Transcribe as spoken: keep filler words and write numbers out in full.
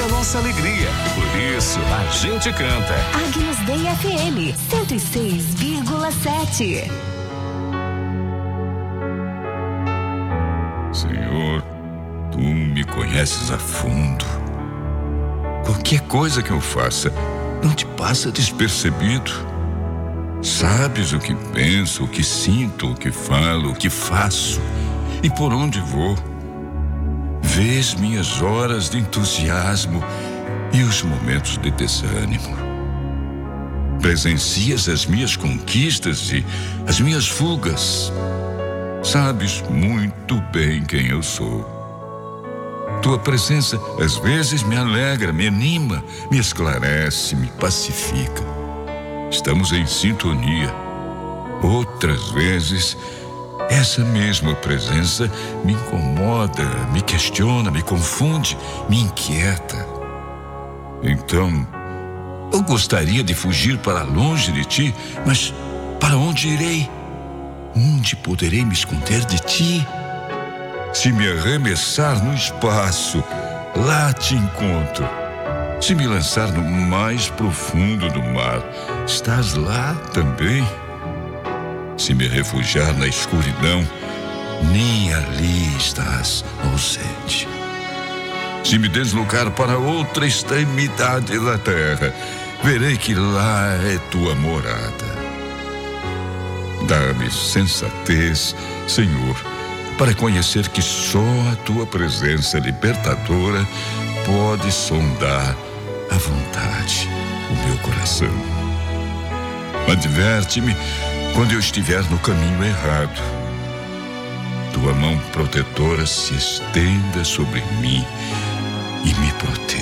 nossa alegria. Por isso, a gente canta. Agnus Dei F M cento e seis vírgula sete. Senhor, tu me conheces a fundo. Qualquer coisa que eu faça não te passa despercebido. Sabes o que penso, o que sinto, o que falo, o que faço e por onde vou. Vês minhas horas de entusiasmo e os momentos de desânimo. Presencias as minhas conquistas e as minhas fugas. Sabes muito bem quem eu sou. Tua presença às vezes me alegra, me anima, me esclarece, me pacifica. Estamos em sintonia. Outras vezes, essa mesma presença me incomoda, me questiona, me confunde, me inquieta. Então, eu gostaria de fugir para longe de ti, mas para onde irei? Onde poderei me esconder de ti? Se me arremessar no espaço, lá te encontro. Se me lançar no mais profundo do mar, estás lá também. Se me refugiar na escuridão, nem ali estás ausente. Se me deslocar para outra extremidade da terra, verei que lá é tua morada. Dá-me sensatez, Senhor, para conhecer que só a tua presença libertadora pode sondar à vontade o meu coração. Adverte-me quando eu estiver no caminho errado. Tua mão protetora se estenda sobre mim e me proteja.